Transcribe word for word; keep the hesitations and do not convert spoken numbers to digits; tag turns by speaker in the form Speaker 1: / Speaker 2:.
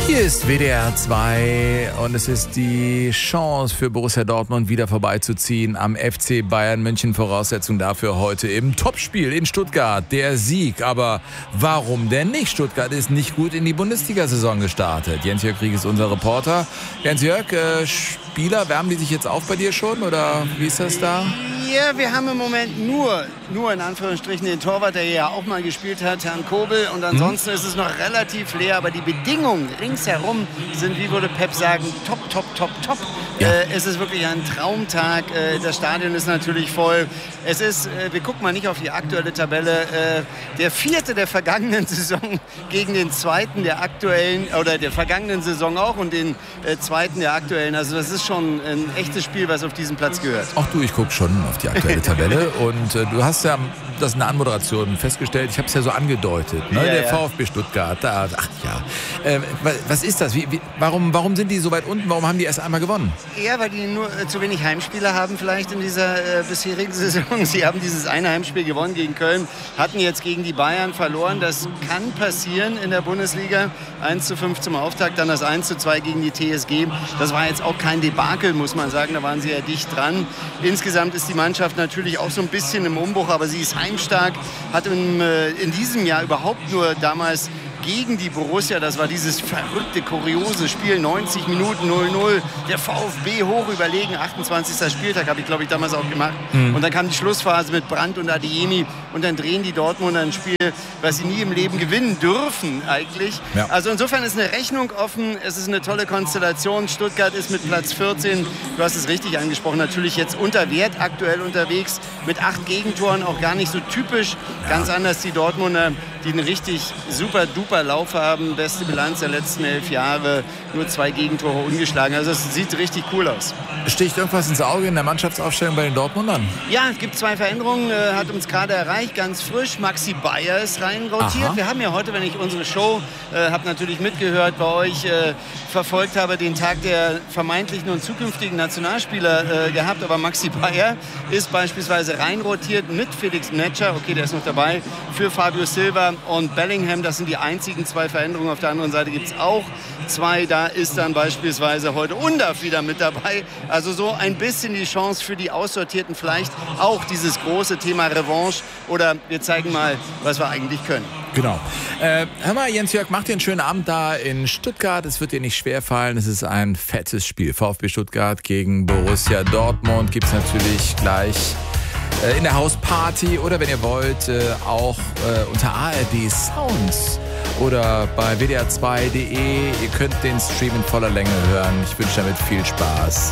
Speaker 1: Hier ist W D R zwei und es ist die Chance für Borussia Dortmund wieder vorbeizuziehen am F C Bayern München. Voraussetzung dafür heute im Topspiel in Stuttgart, der Sieg. Aber warum denn nicht? Stuttgart ist nicht gut in die Bundesliga-Saison gestartet. Jens-Jörg Krieg ist unser Reporter. Jens-Jörg, äh, Spieler, wärmen die sich jetzt auf bei dir schon oder wie ist das da?
Speaker 2: Ja, wir haben im Moment nur, nur in Anführungsstrichen den Torwart, der ja auch mal gespielt hat, Herrn Kobel. Und ansonsten hm. ist es noch relativ leer. Aber die Bedingungen ringsherum sind, wie würde Pep sagen, top, top, top, top. Ja. Äh, es ist wirklich ein Traumtag. Äh, das Stadion ist natürlich voll. Es ist, äh, wir gucken mal nicht auf die aktuelle Tabelle, äh, der vierte der vergangenen Saison gegen den zweiten der aktuellen, oder der vergangenen Saison auch und den äh, zweiten der aktuellen. Also das ist schon ein echtes Spiel, was auf diesen Platz gehört.
Speaker 1: Auch du, ich gucke schon auf die aktuelle Tabelle und äh, du hast ja das in der Anmoderation festgestellt, ich habe es ja so angedeutet, ne?
Speaker 2: Ja,
Speaker 1: der
Speaker 2: ja.
Speaker 1: VfB Stuttgart, da, ach ja, äh, was ist das, wie, wie, warum, warum sind die so weit unten, warum haben die erst einmal gewonnen?
Speaker 2: Ja, weil die nur äh, zu wenig Heimspiele haben vielleicht in dieser äh, bisherigen Saison. Sie haben dieses eine Heimspiel gewonnen gegen Köln, hatten jetzt gegen die Bayern verloren, das kann passieren in der Bundesliga, eins zu fünf zum Auftakt, dann das eins zu zwei gegen die T S G, das war jetzt auch kein Debakel, muss man sagen, da waren sie ja dicht dran. Insgesamt ist die Mannschaft natürlich auch so ein bisschen im Umbruch, aber sie ist heimstark, hat im, äh, in diesem Jahr überhaupt nur damals gegen die Borussia, das war dieses verrückte, kuriose Spiel, neunzig Minuten null null, der VfB hoch überlegen, achtundzwanzigster Spieltag habe ich glaube ich damals auch gemacht. Mhm. Und dann kam die Schlussphase mit Brandt und Adeyemi und dann drehen die Dortmunder ein Spiel, was sie nie im Leben gewinnen dürfen eigentlich. Ja. Also insofern ist eine Rechnung offen, es ist eine tolle Konstellation. Stuttgart ist mit Platz vierzehn, du hast es richtig angesprochen, natürlich jetzt unter Wert aktuell unterwegs, mit acht Gegentoren, auch gar nicht so typisch, ja. Ganz anders die Dortmunder, die einen richtig super duper Lauf haben, beste Bilanz der letzten elf Jahre, nur zwei Gegentore ungeschlagen. Also es sieht richtig cool aus.
Speaker 1: Sticht irgendwas ins Auge in der Mannschaftsaufstellung bei den Dortmundern?
Speaker 2: Ja, es gibt zwei Veränderungen, äh, hat uns gerade erreicht, ganz frisch. Maxi Bayer ist reinrotiert. Aha. Wir haben ja heute, wenn ich unsere Show, äh, habe natürlich mitgehört, bei euch äh, verfolgt habe, den Tag der vermeintlichen und zukünftigen Nationalspieler äh, gehabt. Aber Maxi Bayer ist beispielsweise reinrotiert mit Felix Metscher, okay, der ist noch dabei, für Fabio Silva und Bellingham. Das sind die einzigen zwei Veränderungen. Auf der anderen Seite gibt es auch zwei. Da ist dann beispielsweise heute Undav wieder mit dabei. Also so ein bisschen die Chance für die Aussortierten, vielleicht auch dieses große Thema Revanche oder wir zeigen mal, was wir eigentlich können.
Speaker 1: Genau. Äh, hör mal, Jens-Jörg, mach dir einen schönen Abend da in Stuttgart. Es wird dir nicht schwerfallen. Es ist ein fettes Spiel. VfB Stuttgart gegen Borussia Dortmund gibt es natürlich gleich in der Hausparty oder wenn ihr wollt, auch unter A R D Sounds oder bei W D R zwei punkt de. Ihr könnt den Stream in voller Länge hören. Ich wünsche damit viel Spaß.